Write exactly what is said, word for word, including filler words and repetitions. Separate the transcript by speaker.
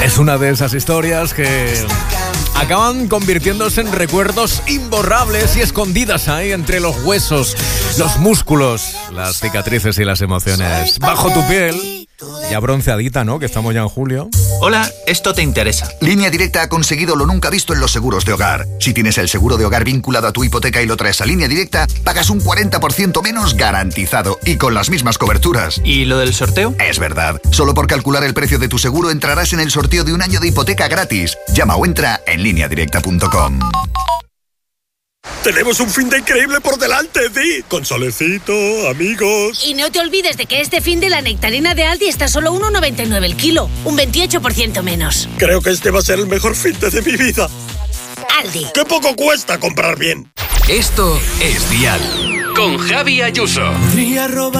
Speaker 1: Es una de esas historias que acaban convirtiéndose en recuerdos imborrables y escondidas ahí entre los huesos, los músculos, las cicatrices y las emociones. Bajo tu piel, ya bronceadita, ¿no? Que estamos ya en julio.
Speaker 2: Hola, esto te interesa.
Speaker 3: Línea Directa ha conseguido lo nunca visto en los seguros de hogar. Si tienes el seguro de hogar vinculado a tu hipoteca y lo traes a Línea Directa, pagas un cuarenta por ciento menos garantizado y con las mismas coberturas.
Speaker 2: ¿Y lo del sorteo?
Speaker 3: Es verdad. Solo por calcular el precio de tu seguro entrarás en el sorteo de un año de hipoteca gratis. Llama o entra en línea directa punto com.
Speaker 4: Tenemos un fin de increíble por delante, Di. Con solecito, amigos.
Speaker 5: Y no te olvides de que este fin de la nectarina de Aldi está solo uno noventa y nueve el kilo. Un veintiocho por ciento menos.
Speaker 4: Creo que este va a ser el mejor fin de, de mi vida.
Speaker 5: Aldi.
Speaker 4: ¡Qué poco cuesta comprar bien!
Speaker 6: Esto es Dial. Con Javi Ayuso.